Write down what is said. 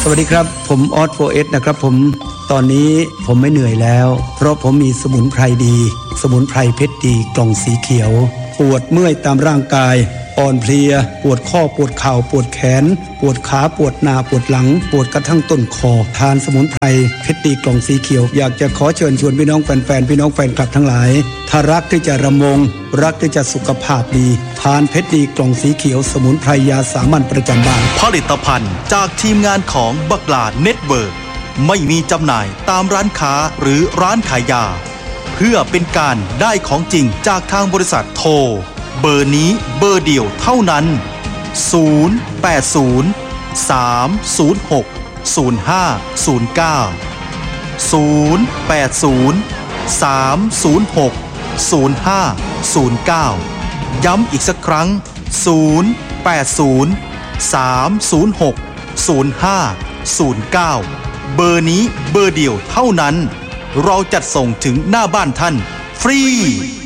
สวัสดีครับผมออส4Sนะครับผมตอนนี้ผมไม่เหนื่อยแล้วเพราะผมมีสมุนไพรดีสมุนไพรเพชรดีกล่องสีเขียวปวดเมื่อยตามร่างกายอ่อนเพลียปวดข้อปวดเข่าปวดแขนปวดขาปวดหน้าปวดหลังปวดกระทั่งต้นคอทานสมุนไพรเพชรดีกล่องสีเขียวอยากจะขอเชิญชวนพี่น้องแฟนๆพี่น้องแฟนคลับทั้งหลายถ้ารักที่จะรำวงรักที่จะสุขภาพดีทานเพชรดีกล่องสีเขียวสมุนไพรยาสามัญประจำบ้านผลิตภัณฑ์จากทีมงานของบักหลาเน็ตเวิร์กไม่มีจำหน่ายตามร้านค้าหรือร้านขายยาเพื่อเป็นการได้ของจริงจากทางบริษัทโทรเบอร์นี้เบอร์เดียวเท่านั้นย้ำอีกสักครั้งเบอร์นี้เบอร์เดียวเท่านั้นเราจัดส่งถึงหน้าบ้านท่านฟรี